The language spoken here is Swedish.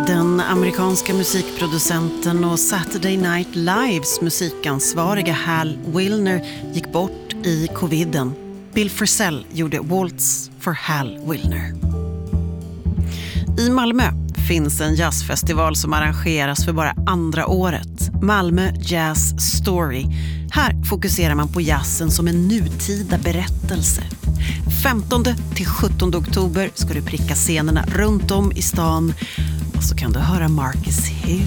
Den amerikanska musikproducenten och Saturday Night Lives musikansvariga Hal Willner gick bort i coviden. Bill Frisell gjorde Waltz för Hal Willner. I Malmö finns en jazzfestival som arrangeras för bara andra året. Malmö Jazz Story. Här fokuserar man på jazzen som en nutida berättelse. 15-17 oktober ska du pricka scenerna runt om i stan och så kan du höra Marcus Hill.